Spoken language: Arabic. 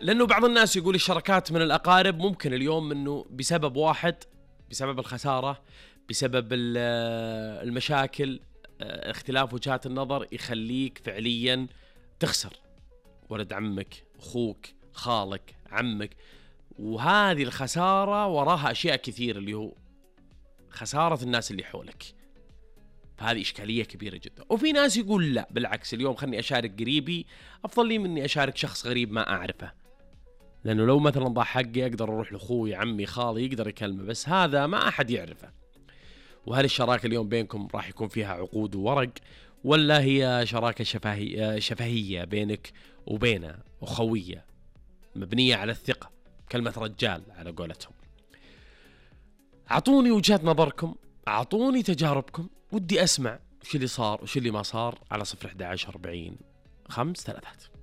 لأنه بعض الناس يقول الشراكات من الأقارب ممكن اليوم أنه بسبب واحد، بسبب الخسارة، بسبب المشاكل، اختلاف وجهات النظر، يخليك فعليا تخسر ولد عمك، أخوك، خالك، عمك. وهذه الخسارة وراها أشياء كثير، اللي هو خسارة الناس اللي حولك. فهذه إشكالية كبيرة جدا. وفي ناس يقول لا بالعكس، اليوم خلني أشارك قريبي أفضل لي مني أشارك شخص غريب ما أعرفه، لأنه لو مثلا ضاع حقي أقدر أروح لأخوي، عمي، خالي، يقدر يكلمه، بس هذا ما أحد يعرفه. وهل الشراكة اليوم بينكم راح يكون فيها عقود وورق، ولا هي شراكة شفهية بينك وبينه، أخوية مبنية على الثقة، كلمة رجال على قولتهم؟ أعطوني وجهات نظركم، أعطوني تجاربكم، ودي أسمع وش اللي صار وش اللي ما صار على 011 40 5 3.